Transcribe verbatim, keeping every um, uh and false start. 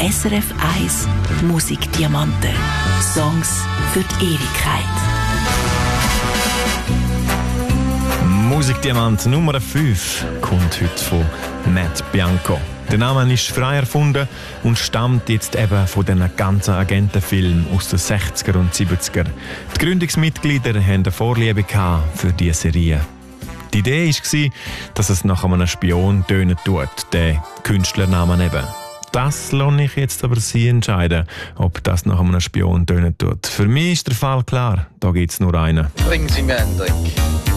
S R F eins Musikdiamanten. Songs für die Ewigkeit. Musikdiamant Nummer fünf kommt heute von Matt Bianco. Der Name ist frei erfunden und stammt jetzt eben von diesen ganzen Agentenfilmen aus den sechziger und siebziger. Die Gründungsmitglieder hatten eine Vorliebe für diese Serie. Die Idee war, dass es nach einem Spion tönen tut, der Künstlernamen eben. Das lasse ich jetzt aber Sie entscheiden, ob das nach einem Spion tönen tut. Für mich ist der Fall klar, da gibt es nur einen. Bringen Sie mir einen Drink.